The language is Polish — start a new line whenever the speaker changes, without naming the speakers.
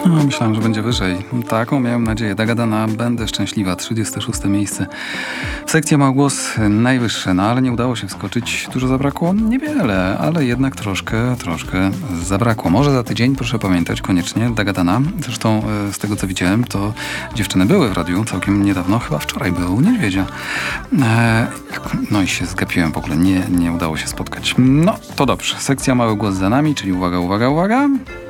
No, myślałem, że będzie wyżej. Taką miałem nadzieję. Dagadana, będę szczęśliwa. 36. miejsce. Sekcja ma głos najwyższy, no ale nie udało się wskoczyć. Dużo zabrakło? Niewiele, ale jednak troszkę zabrakło. Może za tydzień, proszę pamiętać, koniecznie Dagadana. Zresztą z tego co widziałem, to dziewczyny były w radiu całkiem niedawno, chyba wczoraj były u Niedźwiedzia. No i się zgapiłem w ogóle, nie udało się spotkać. No to dobrze. Sekcja Mały Głos za nami, czyli uwaga, uwaga, uwaga.